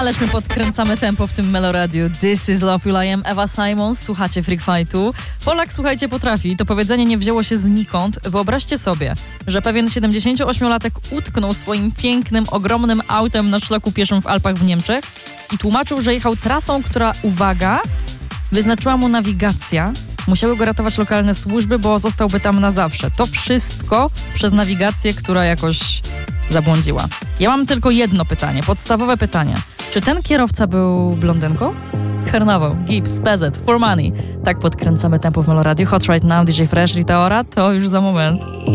Ależ my podkręcamy tempo w tym Meloradiu. This is Love Will I Am, Ewa Simons, słuchacie Freak Fightu. Polak, słuchajcie, potrafi. To powiedzenie nie wzięło się znikąd. Wyobraźcie sobie, że pewien 78-latek utknął swoim pięknym, ogromnym autem na szlaku pieszym w Alpach w Niemczech i tłumaczył, że jechał trasą, która, uwaga, wyznaczyła mu nawigacja. Musiały go ratować lokalne służby, bo zostałby tam na zawsze. To wszystko przez nawigację, która jakoś zabłądziła. Ja mam tylko jedno pytanie, podstawowe pytanie. Czy ten kierowca był blondynką? Karnawał, Gibbs, PZ, For Money. Tak podkręcamy tempo w Meloradio. Hot Right Now, DJ Fresh, Rita Ora. To już za moment.